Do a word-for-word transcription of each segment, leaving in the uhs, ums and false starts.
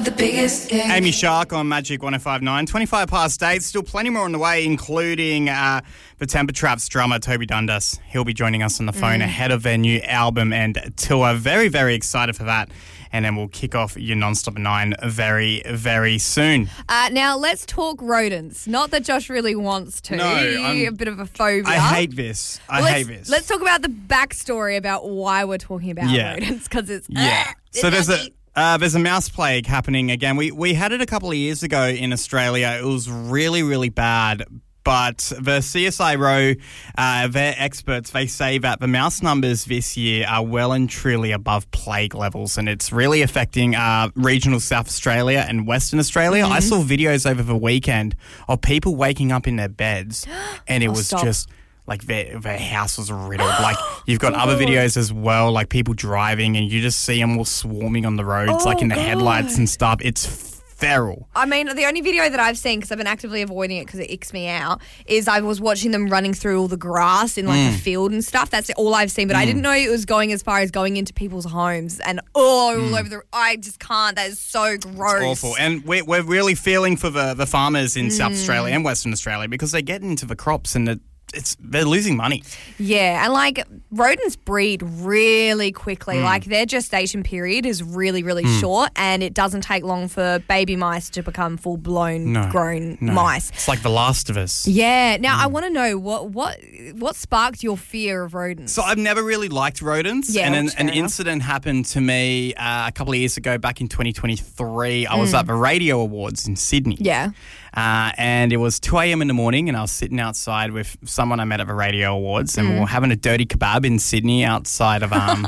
with the biggest dick. Amy Shark on Magic one oh five point nine. twenty-five past eight. Still plenty more on the way, including uh, the Temper Traps drummer, Toby Dundas. He'll be joining us on the phone mm. ahead of their new album and tour. Very, very excited for that. And then we'll kick off your Non-Stop at nine very, very soon. Uh, now, let's talk rodents. Not that Josh really wants to. No, I'm, a bit of a phobia. I hate this. I well, hate this. Let's talk about the backstory about why we're talking about yeah. rodents, because it's... Yeah. Uh, so there's a... Uh, there's a mouse plague happening again. We we had it a couple of years ago in Australia. It was really, really bad. But the C S I R O, uh, their experts, they say that the mouse numbers this year are well and truly above plague levels, and it's really affecting uh, regional South Australia and Western Australia. Mm-hmm. I saw videos over the weekend of people waking up in their beds, and it oh, was stop. just... Like, their, their house was riddled. Like, you've got other videos as well, like people driving, and you just see them all swarming on the roads, oh, like in the God. headlights and stuff. It's feral. I mean, the only video that I've seen, because I've been actively avoiding it because it icks me out, is I was watching them running through all the grass in, like, mm. the field and stuff. That's all I've seen. But mm. I didn't know it was going as far as going into people's homes and, oh, mm. all over the... I just can't. That is so gross. It's awful. And we're, we're really feeling for the, the farmers in mm. South Australia and Western Australia because they're getting into the crops and the It's they're losing money. Yeah, and like rodents breed really quickly. Mm. Like their gestation period is really, really mm. short, and it doesn't take long for baby mice to become full blown no, grown no. mice. It's like The Last of Us. Yeah. Now mm. I want to know what what what sparked your fear of rodents. So I've never really liked rodents. Yeah, and an, an enough. incident happened to me uh, a couple of years ago, back in twenty twenty-three. I mm. was at the Radio Awards in Sydney. Yeah. Uh, and it was two a.m. in the morning, and I was sitting outside with someone I met at the Radio Awards, and mm. we were having a dirty kebab in Sydney outside of... Um,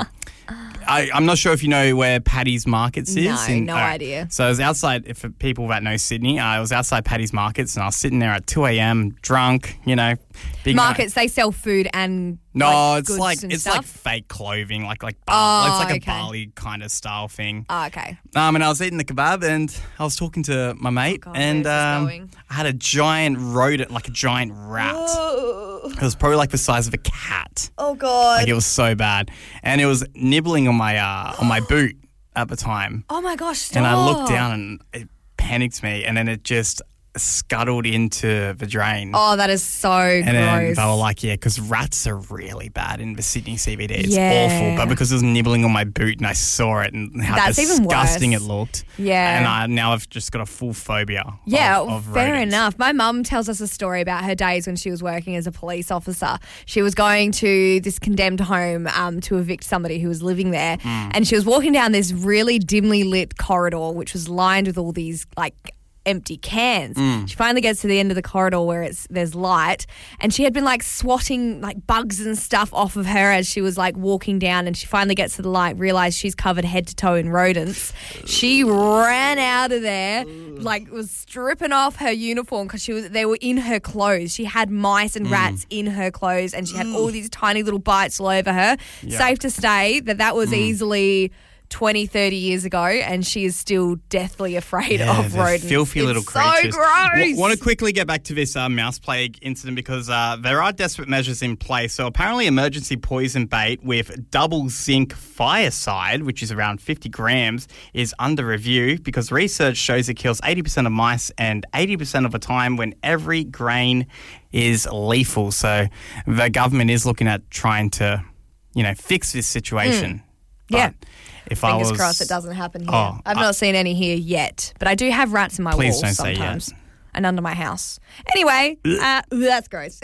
I, I'm not sure if you know where Paddy's Markets is. No, in, no uh, idea. So I was outside, for people that know Sydney, uh, I was outside Paddy's Markets, and I was sitting there at two a.m, drunk, you know. Big Markets, night. They sell food and No, like, it's goods like and it's stuff? like fake clothing, like like bar, oh, it's like okay. a Bali kind of style thing. Oh, okay. Um, and I was eating the kebab, and I was talking to my mate, oh God, and um, going? I had a giant rodent, like a giant rat. Oh. It was probably like the size of a cat. Oh God! Like it was so bad, and it was nibbling on my uh, on my boot at the time. Oh my gosh! Stop. And I looked down, and it panicked me, and then it just scuttled into the drain. Oh, that is so and gross. then they were like, yeah, because rats are really bad in the Sydney C B D. It's yeah. awful. But because it was nibbling on my boot and I saw it and how That's disgusting even it looked. Yeah. And I, now I've just got a full phobia yeah, of, of fair rodents. enough. My mum tells us a story about her days when she was working as a police officer. She was going to this condemned home um, to evict somebody who was living there. Mm. And she was walking down this really dimly lit corridor, which was lined with all these, like, empty cans. Mm. She finally gets to the end of the corridor where it's there's light, and she had been like swatting like bugs and stuff off of her as she was like walking down, and she finally gets to the light, realized she's covered head to toe in rodents. She ran out of there, like was stripping off her uniform because she was they were in her clothes. She had mice and rats mm. in her clothes, and she had all these tiny little bites all over her. Yeah. Safe to say that that was mm. easily twenty, thirty years ago, and she is still deathly afraid yeah, of rodents. Filthy it's little so creatures. gross. W- want to quickly get back to this uh, mouse plague incident because uh, there are desperate measures in place. So apparently emergency poison bait with double zinc fireside, which is around fifty grams, is under review because research shows it kills eighty percent of mice and eighty percent of the time when every grain is lethal. So the government is looking at trying to, you know, fix this situation. Mm. Yeah. If Fingers I was, crossed it doesn't happen here. Oh, I've I, not seen any here yet, but I do have rats in my please walls don't sometimes. say yes. And under my house. Anyway, uh, that's gross.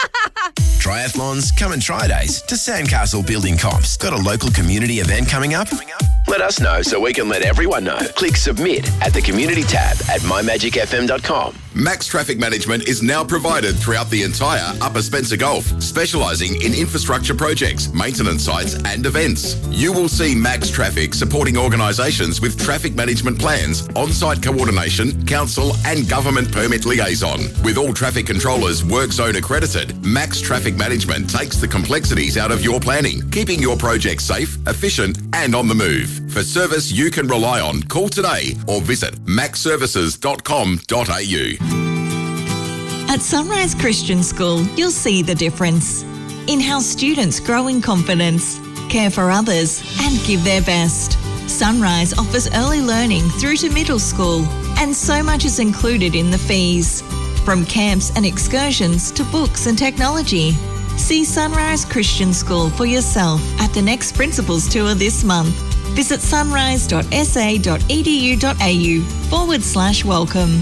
Triathlons, come and try days to Sandcastle Building Comps. Got a local community event coming up? Let us know so we can let everyone know. Click submit at the community tab at my magic f m dot com. Max Traffic Management is now provided throughout the entire Upper Spencer Gulf, specialising in infrastructure projects, maintenance sites and events. You will see Max Traffic supporting organisations with traffic management plans, on-site coordination, council and government permit liaison. With all traffic controllers work zone accredited, Max Traffic Management takes the complexities out of your planning, keeping your project safe, efficient and on the move. For service you can rely on, call today or visit max services dot com dot a u. At Sunrise Christian School, you'll see the difference in how students grow in confidence, care for others and give their best. Sunrise offers early learning through to middle school, and so much is included in the fees. From camps and excursions to books and technology. See Sunrise Christian School for yourself at the next Principals Tour this month. Visit sunrise.sa.edu.au forward slash welcome.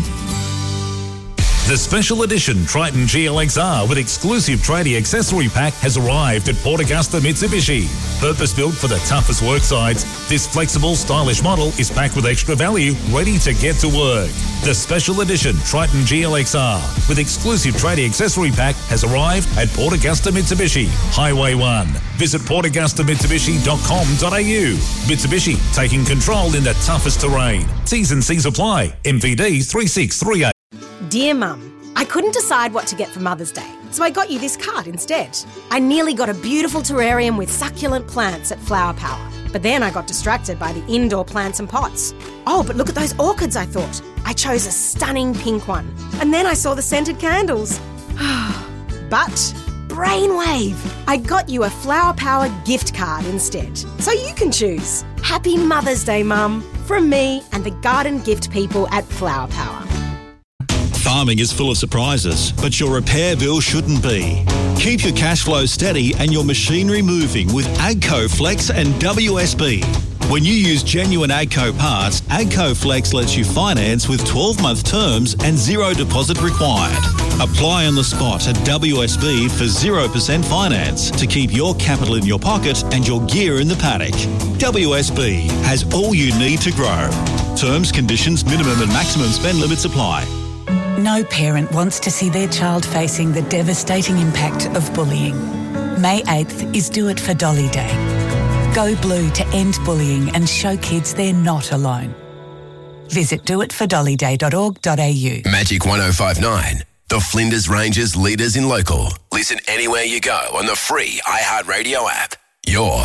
The special edition Triton G L X R with exclusive tradie accessory pack has arrived at Port Augusta Mitsubishi. Purpose-built for the toughest work sites, this flexible, stylish model is packed with extra value, ready to get to work. The special edition Triton G L X R with exclusive tradie accessory pack has arrived at Port Augusta Mitsubishi, Highway one. Visit port augusta mitsubishi dot com dot a u. Mitsubishi, taking control in the toughest terrain. T's and C's apply. M V D three six three eight. Dear Mum, I couldn't decide what to get for Mother's Day, so I got you this card instead. I nearly got a beautiful terrarium with succulent plants at Flower Power, but then I got distracted by the indoor plants and pots. Oh, but look at those orchids, I thought. I chose a stunning pink one, and then I saw the scented candles. But brainwave! I got you a Flower Power gift card instead, so you can choose. Happy Mother's Day, Mum, from me and the garden gift people at Flower Power. Farming is full of surprises, but your repair bill shouldn't be. Keep your cash flow steady and your machinery moving with AGCO Flex and W S B. When you use genuine AGCO parts, AGCO Flex lets you finance with twelve-month terms and zero deposit required. Apply on the spot at W S B for zero percent finance to keep your capital in your pocket and your gear in the paddock. W S B has all you need to grow. Terms, conditions, minimum and maximum spend limits apply. No parent wants to see their child facing the devastating impact of bullying. May eighth is Do It for Dolly Day. Go blue to end bullying and show kids they're not alone. Visit do it for dolly day dot org dot a u. Magic one oh five nine, the Flinders Ranges leaders in local. Listen anywhere you go on the free iHeartRadio app. Your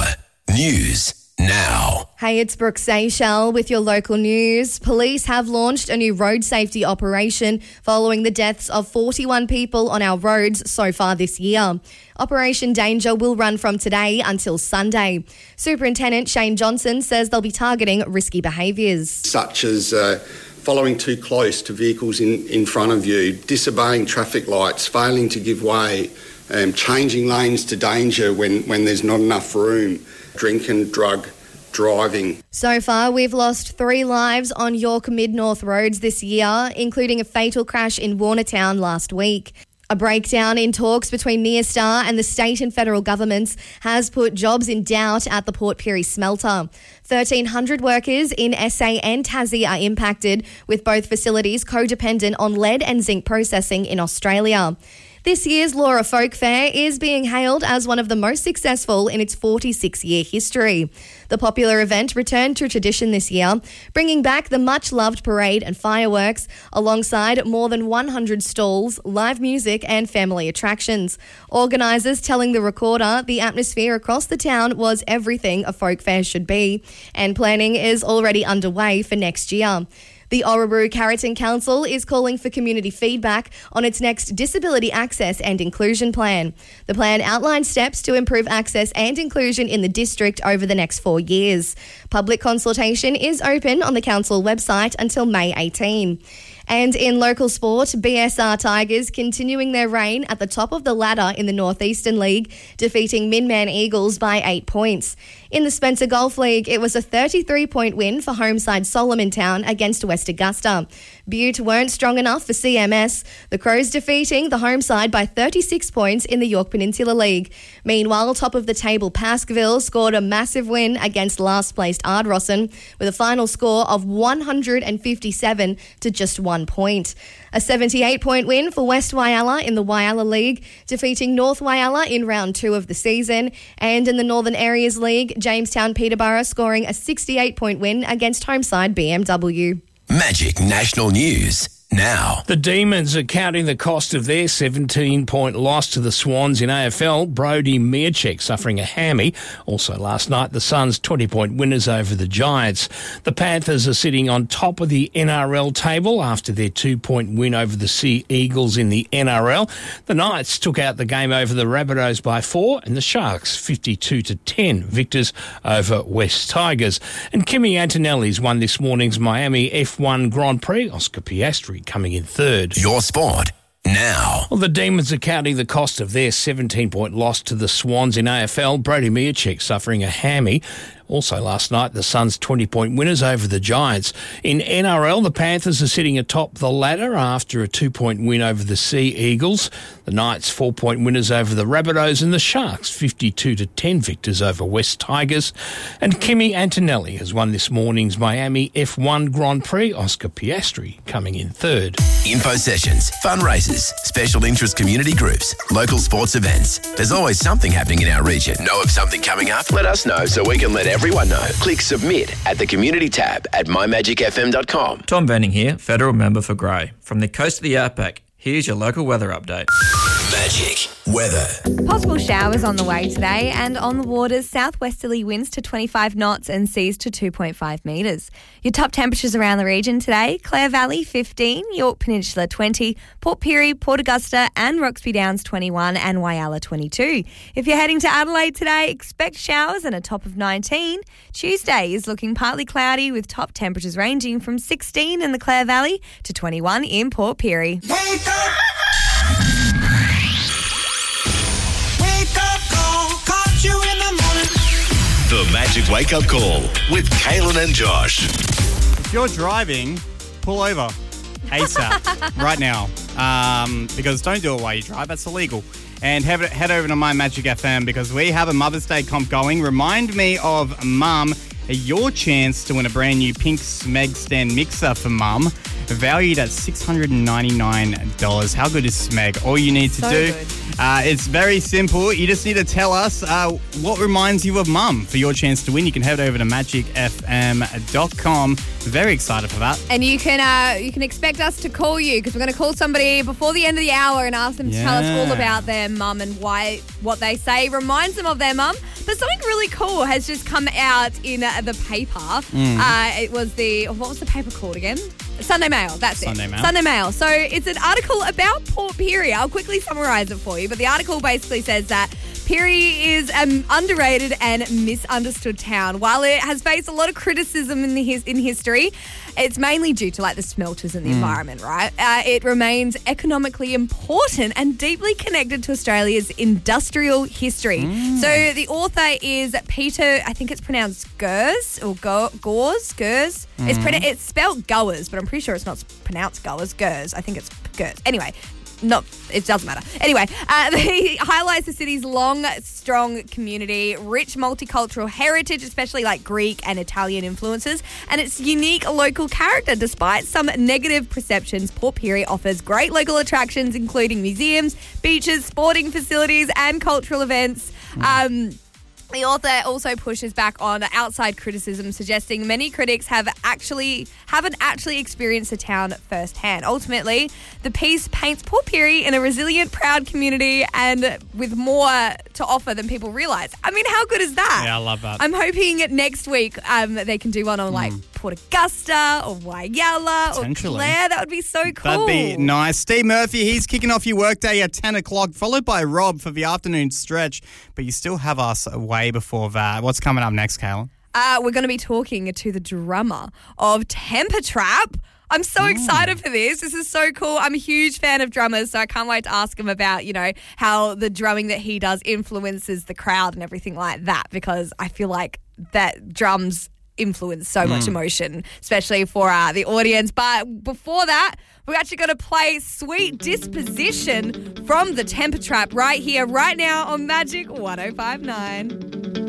news now. Hey, it's Brooke Seychelles with your local news. Police have launched a new road safety operation following the deaths of forty-one people on our roads so far this year. Operation Danger will run from today until Sunday. Superintendent Shane Johnson says they'll be targeting risky behaviours. Such as uh, following too close to vehicles in, in front of you, disobeying traffic lights, failing to give way, um, changing lanes to danger when, when there's not enough room, drink and drug driving. So far, we've lost three lives on York Mid-North roads this year, including a fatal crash in Warnertown last week. A breakdown in talks between Neostar and the state and federal governments has put jobs in doubt at the Port Pirie smelter. thirteen hundred workers in S A and Tassie are impacted, with both facilities codependent on lead and zinc processing in Australia. This year's Laura Folk Fair is being hailed as one of the most successful in its forty-six-year history. The popular event returned to tradition this year, bringing back the much-loved parade and fireworks, alongside more than one hundred stalls, live music and family attractions. Organisers telling the Recorder the atmosphere across the town was everything a folk fair should be, and planning is already underway for next year. The Orabru Carrollton Council is calling for community feedback on its next Disability Access and Inclusion Plan. The plan outlines steps to improve access and inclusion in the district over the next four years. Public consultation is open on the council website until May eighteenth. And in local sport, B S R Tigers continuing their reign at the top of the ladder in the Northeastern League, defeating Minman Eagles by eight points. In the Spencer Golf League, it was a thirty-three point win for home side Solomon Town against West Augusta. Butte weren't strong enough for C M S, the Crows defeating the home side by thirty-six points in the York Peninsula League. Meanwhile, top of the table Pasqueville scored a massive win against last placed Ardrossan with a final score of one hundred fifty-seven to just one point. A seventy-eight point win for West Whyalla in the Whyalla League, defeating North Whyalla in round two of the season. And in the Northern Areas League, Jamestown Peterborough scoring a sixty-eight point win against home side B M W. Magic National News now. The Demons are counting the cost of their seventeen-point loss to the Swans in A F L. Brody Mirchek suffering a hammy. Also last night, the Suns twenty-point winners over the Giants. The Panthers are sitting on top of the N R L table after their two-point win over the Sea Eagles in the N R L. The Knights took out the game over the Rabbitohs by four, and the Sharks fifty-two to ten victors over West Tigers. And Kimi Antonelli's won this morning's Miami F one Grand Prix. Oscar Piastri coming in third. Your sport now. Well, the Demons are counting the cost of their seventeen-point loss to the Swans in A F L. Brody Mirchek suffering a hammy. Also last night, the Suns twenty-point winners over the Giants. In N R L, the Panthers are sitting atop the ladder after a two-point win over the Sea Eagles. The Knights four-point winners over the Rabbitohs, and the Sharks fifty-two to ten victors over West Tigers. And Kimi Antonelli has won this morning's Miami F one Grand Prix. Oscar Piastri coming in third. Info sessions, fundraisers, special interest community groups, local sports events. There's always something happening in our region. Know of something coming up? Let us know so we can let everyone know. Click submit at the community tab at my magic f m dot com. Tom Venning here, federal member for Grey. From the coast of the outback, here's your local weather update. Magic weather. Possible showers on the way today, and on the waters, southwesterly winds to twenty-five knots and seas to two point five metres. Your top temperatures around the region today: Clare Valley fifteen, York Peninsula twenty, Port Pirie, Port Augusta and Roxby Downs twenty-one, and Whyalla twenty-two. If you're heading to Adelaide today, expect showers and a top of nineteen. Tuesday is looking partly cloudy with top temperatures ranging from sixteen in the Clare Valley to twenty-one in Port Pirie. Wake up! Wake up call, caught you in the morning. The Magic Wake Up Call with Kaylin and Josh. If you're driving, pull over ASAP right now, um, because don't do it while you drive. That's illegal. And head, head over to My Magic F M because we have a Mother's Day comp going. Remind me of Mum, your chance to win a brand new pink Smeg stand mixer for Mum, valued at six hundred ninety-nine dollars. How good is Smeg? All you need to So do, good. uh, it's very simple. You just need to tell us uh, what reminds you of Mum for your chance to win. You can head over to magic f m dot com. Very excited for that. And you can uh, you can expect us to call you because we're going to call somebody before the end of the hour and ask them to tell us Yeah. all about their mum and why what they say reminds them of their mum. But something really cool has just come out in uh, the paper. Mm. Uh, it was the what was the paper called again? Sunday Mail. That's Sunday it. Mail. Sunday Mail. So it's an article about Port Pirie. I'll quickly summarise it for you. But the article basically says that Pirie is an underrated and misunderstood town. While it has faced a lot of criticism in the his, in history, it's mainly due to like the smelters and the Mm. environment, right? Uh, it remains economically important and deeply connected to Australia's industrial history. Mm. So the author is Peter, I think it's pronounced Gers or Go, Gores, Gers. It's, Mm. pronou- it's spelled Goers, but I'm pretty sure it's not pronounced Goers, Gers. I think it's Gers. Anyway. No, it doesn't matter. Anyway, uh, he highlights the city's long, strong community, rich multicultural heritage, especially like Greek and Italian influences, and its unique local character. Despite some negative perceptions, Port Pirie offers great local attractions, including museums, beaches, sporting facilities, and cultural events. Um, The author also pushes back on outside criticism, suggesting many critics have actually haven't actually experienced the town firsthand. Ultimately, the piece paints Port Pirie in a resilient, proud community and with more to offer than people realise. I mean, how good is that? Yeah, I love that. I'm hoping next week um, they can do one on like Port Augusta or Whyalla or Potentially. Clare. That would be so cool. That'd be nice. Steve Murphy, he's kicking off your workday at ten o'clock, followed by Rob for the afternoon stretch. But you still have us way before that. What's coming up next, Kaylin? Uh, we're going to be talking to the drummer of Temper Trap. I'm so excited for this. This is so cool. I'm a huge fan of drummers, so I can't wait to ask him about, you know, how the drumming that he does influences the crowd and everything like that, because I feel like that drums influence so much Mm. emotion, especially for uh, the audience. But before that, we're actually going to play Sweet Disposition from the Temper Trap right here, right now on Magic one oh five point nine.